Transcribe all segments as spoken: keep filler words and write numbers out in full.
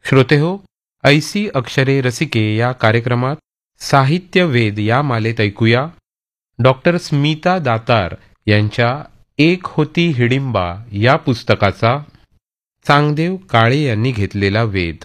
श्रोतेहो, ऐसी अक्षरे रसिके या कार्यक्रमात साहित्य वेद या मालेत ऐकूया डॉक्टर स्मिता दातार यांच्या एक होती हिडिंबा या पुस्तकाचा चांगदेव काळे यांनी घेतलेला वेध.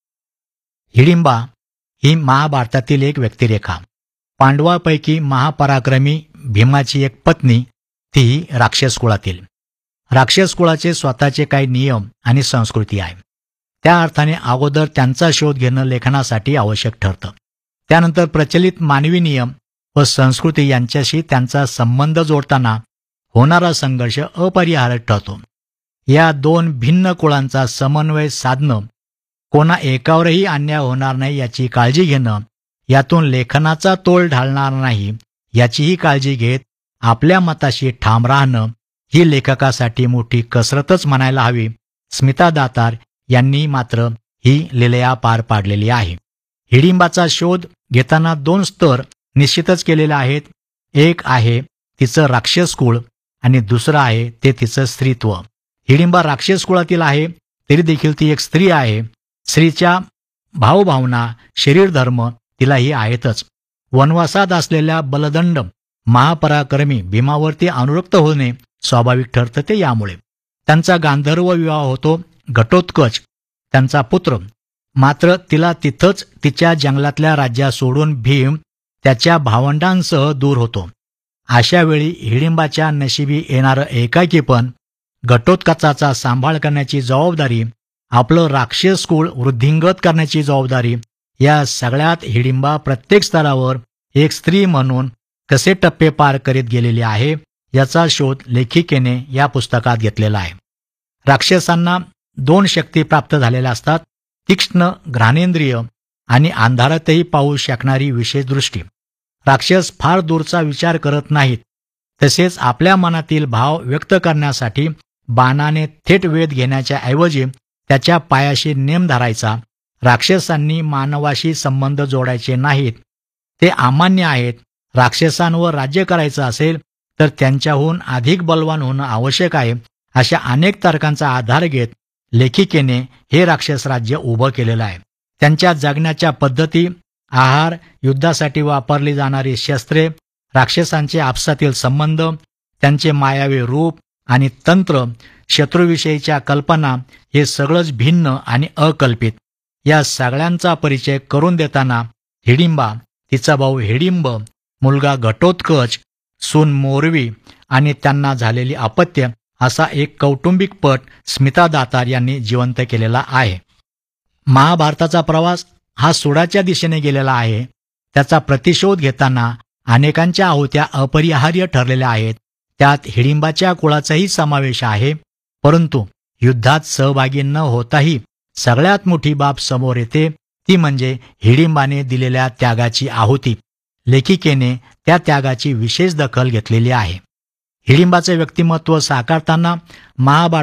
हिडिंबा ही महाभारतातील एक व्यक्तिरेखा. पांडवांपैकी महापराक्रमी भीमाची एक पत्नी, तीही राक्षस कुळातील. राक्षस कुळाचे स्वतःचे काही नियम आणि संस्कृती आहे. त्या अर्थाने अगोदर त्यांचा शोध घेणं लेखनासाठी आवश्यक ठरतं. त्यानंतर प्रचलित मानवी नियम व संस्कृती यांच्याशी त्यांचा संबंध जोडताना होणारा संघर्ष अपरिहार्य ठरतो. या दोन भिन्न कुळांचा समन्वय साधणं, कोणा एकावरही अन्याय होणार नाही याची काळजी घेणं, यातून लेखनाचा तोल ढाळणार नाही याचीही काळजी घेत आपल्या मताशी ठाम राहणं ही लेखकासाठी मोठी कसरतच म्हणायला हवी. स्मिता दातार यांनी मात्र ही लीलया पार पाडलेली आहे. हिडिंबाचा शोध घेताना दोन स्तर निश्चितच केलेले आहेत. एक आहे तिचं राक्षस कुळ आणि दुसरं आहे ते तिचं स्त्रीत्व. हिडिंबा राक्षस कुळातील आहे तरी देखील ती एक स्त्री आहे. स्त्रीच्या भावभावना, शरीरधर्म तिलाही आहेतच. वनवासात असलेल्या बलदंड महापराक्रमी भीमावरती अनुरक्त होणे स्वाभाविक ठरतं ते यामुळे. त्यांचा गांधर्व विवाह होतो. घटोत्कच त्यांचा पुत्र. मात्र तिला तिथंच तिच्या जंगलातल्या राज्यात सोडून भीम त्याच्या भावंडांसह दूर होतो. अशा वेळी हिडिंबाच्या नशिबी येणारं एकाकीपण, घटोत्कचाचा सांभाळ करण्याची जबाबदारी, आपलं राक्षस कुळ वृद्धिंगत करण्याची जबाबदारी, या सगळ्यात हिडिंबा प्रत्येक स्तरावर एक स्त्री म्हणून कसे टप्पे पार करीत गेलेली आहे याचा शोध लेखिकेने या पुस्तकात घेतलेला आहे. राक्षसांना दोन शक्ती प्राप्त झालेल्या असतात: तीक्ष्ण घ्राणेंद्रिय आणि अंधारातही पाहू शकणारी विशेष दृष्टी. राक्षस फार दूरचा विचार करत नाहीत. तसेच आपल्या मनातील भाव व्यक्त करण्यासाठी बाणाने थेट वेध घेण्याच्या ऐवजी त्याच्या पायाशी नेम धरायचा. राक्षसांनी मानवाशी संबंध जोडायचे नाहीत, ते अमान्य आहेत. राक्षसांवर राज्य करायचं असेल तर त्यांच्याहून अधिक बलवान होणं आवश्यक आहे. अशा अनेक तर्कांचा आधार घेत लेखिकेने हे राक्षस राज्य उभं केलेलं आहे. त्यांच्या जगण्याच्या पद्धती, आहार, युद्धासाठी वापरली जाणारी शस्त्रे, राक्षसांचे आपसातील संबंध, त्यांचे मायावी रूप आणि तंत्र, शत्रूविषयीच्या कल्पना हे सगळंच भिन्न आणि अकल्पित. या सगळ्यांचा परिचय करून देताना हिडिंबा, तिचा भाऊ हिडिंब, मुलगा घटोत्कच, सून मोरवी आणि त्यांना झालेली अपत्य असा एक कौटुंबिक पट स्मिता दातार यांनी जिवंत केलेला आहे. महाभारताचा प्रवास हा सुडाच्या दिशेने गेलेला आहे. त्याचा प्रतिशोध घेताना अनेकांच्या आहुत्या अपरिहार्य ठरलेल्या आहेत. त्यात हिडिंबाच्या कुळाचाही समावेश आहे. परंतु युद्धात सहभागी न होताही सगळ्यात मोठी बाब समोर येते, ती म्हणजे हिडिंबाने दिलेल्या त्यागाची आहुती. लेखिकेने त्या त्यागाची विशेष दखल घेतलेली आहे. हिडिंबाचे व्यक्तिमत्व साकारताना महाभारत